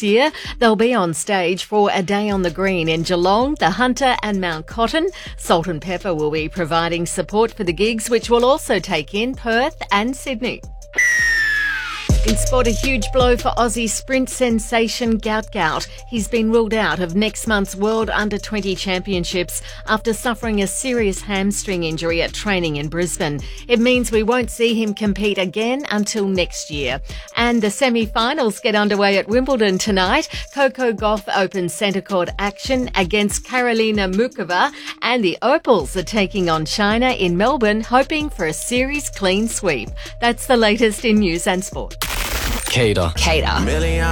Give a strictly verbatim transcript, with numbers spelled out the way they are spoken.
this year. They'll be on stage for A Day on the Green in Geelong, the Hunter and Mount Cotton. Salt and Pepper will be providing support for the gigs, which will also take in Perth and Sydney. In sport, a huge blow for Aussie sprint sensation Gout Gout. He's been ruled out of next month's World Under twenty Championships after suffering a serious hamstring injury at training in Brisbane. It means we won't see him compete again until next year. And the semi-finals get underway at Wimbledon tonight. Coco Gauff opens centre court action against Karolina Muchova, and the Opals are taking on China in Melbourne, hoping for a series clean sweep. That's the latest in news and sport. Cater. Cater.